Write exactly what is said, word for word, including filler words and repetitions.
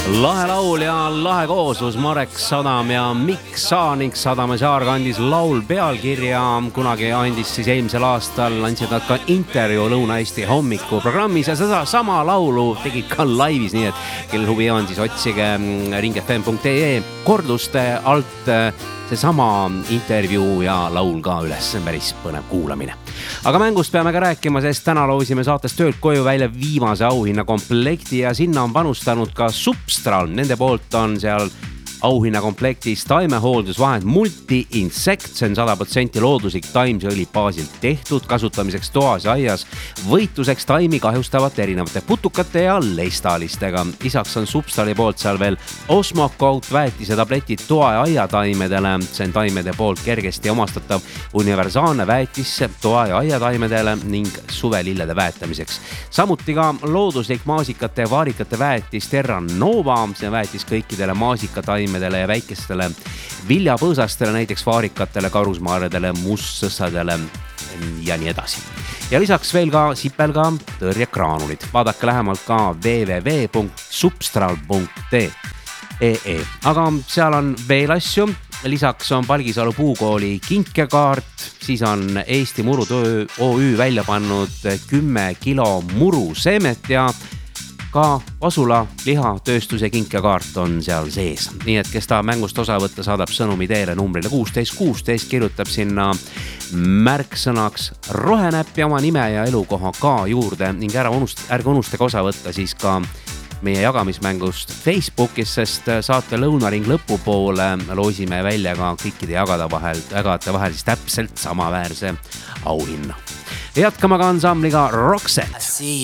Lahe laul ja lahe kooslus Marek Sadam ja Mikk Saanik Sadame Saar kandis laul pealkirja. Kunagi andis siis eelmisel aastal, andsid nad ka intervjuu Lõuna-Eesti hommikuprogrammis ja seda sama laulu tegid ka laivis, nii et kel huvi on, siis otsige ring f m punkt e e korduste alt see sama intervjuu ja laul ka üles, see on päris põnev kuulamine. Aga mängust peame ka rääkima, sest täna loosime saates töölt koju välja viimase auhinna komplekti ja sinna on panustanud ka Substral. Nende poolt on seal auhinna komplektis taimehooldusvahend Multi-Insect, see on sada protsenti looduslik taimse õli baasilt tehtud, kasutamiseks toas ja aias, võitluseks taimi kahjustavate erinevate putukate ja lestalistega. Lisaks on Substrali poolt seal veel Osmocoat väetise tabletid toa ja aiataimedele, see on taimede poolt kergesti omastatav universaalne väetis toa ja aiataimedele ning suvelillede väetamiseks. Samuti ka looduslik maasikate ja vaarikate väetis Terra Nova, see väetis kõikidele maasikataimedele ja väikestele viljapõõsastele, näiteks vaarikatele, karusmaaredele, mustsõssadele ja nii edasi. Ja lisaks veel ka sipelga tõrjekraanulid. Vaadake lähemalt ka w w w punkt substral punkt e e. Aga seal on veel asju. Lisaks on Palgisalu puukooli kinkekaart, siis on Eesti Murutöö O Ü välja pannud kümme kilo muruseemet ja ka Vasula lihatööstuse kinkekaart on seal sees. Nii et kes tahab mängust osa võtta, saadab sõnumi teele numbrile kuusteist kuusteist, kirjutab sinna märksõnaks rohenäpp ja oma nime ja elukoha ka juurde ning ära unust, ärge unustage osa võtta siis ka meie jagamismängust Facebookis, sest saate Lõunaring lõpupoole loosime välja ka kõikide jagada vahel, jagate vahel siis täpselt samaväärse auhinna. Jätkame ka ansambliga Roxette.